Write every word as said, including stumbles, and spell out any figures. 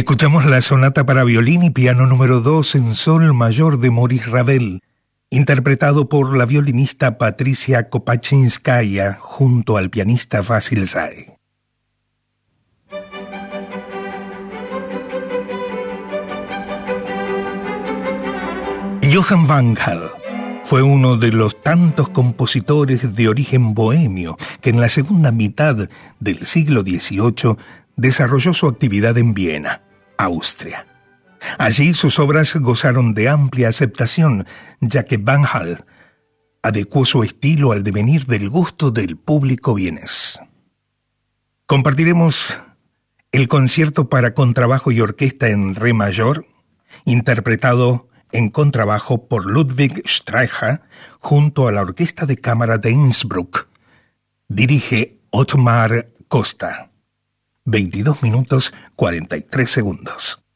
Escuchamos la sonata para violín y piano número dos en sol mayor de Maurice Ravel, interpretado por la violinista Patricia Kopachinskaya junto al pianista Vasil Zay. Johann van Hal fue uno de los tantos compositores de origen bohemio que en la segunda mitad del siglo dieciocho desarrolló su actividad en Viena, Austria. Allí sus obras gozaron de amplia aceptación, ya que Van Hal adecuó su estilo al devenir del gusto del público vienés. Compartiremos el concierto para contrabajo y orquesta en re mayor, interpretado en contrabajo por Ludwig Streicher junto a la Orquesta de Cámara de Innsbruck. Dirige Otmar Costa. veintidós minutos cuarenta y tres segundos.